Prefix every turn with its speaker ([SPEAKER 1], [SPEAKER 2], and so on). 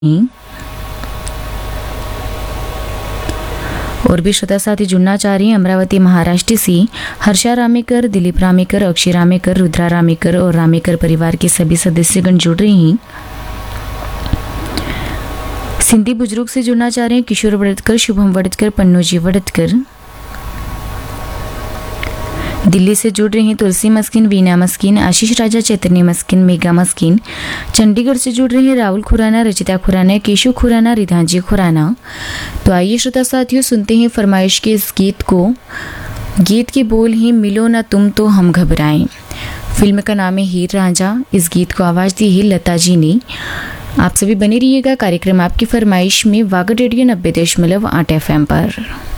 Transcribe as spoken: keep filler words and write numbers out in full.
[SPEAKER 1] और भी श्रोता साथी जुड़ना चाह रही हैं अमरावती महाराष्ट्र से हर्षा रामेकर, दिलीप रामेकर, अक्षय रामेकर, रुद्रा रामेकर और रामेकर परिवार के सभी सदस्यगण जुड़ रही हैं। सिंधी बुजुर्ग से जुड़ना चाह रहे हैं किशोर वड़तकर, शुभम वड़तकर, पन्नूजी वड़तकर। दिल्ली से जुड़ रही हैं तुलसी मस्किन, वीना मस्किन, आशीष राजा, चैतन्य मस्किन, मेघा मस्किन। चंडीगढ़ से जुड़ रहे हैं राहुल खुराना, रचिता खुराना, केशु खुराना, रिधांजी खुराना। तो आइए श्रोता साथियों सुनते हैं फरमाइश के इस गीत को। गीत के बोल हैं मिलो ना तुम तो हम घबराएं। फिल्म का नाम है हीर रांझा। इस गीत को आवाज़ दी है लता जी ने। आप सभी बने रहिएगा कार्यक्रम आपकी फरमाइश में वागड़ रेडियो नब्बे दशमलव आठ एफ एम पर।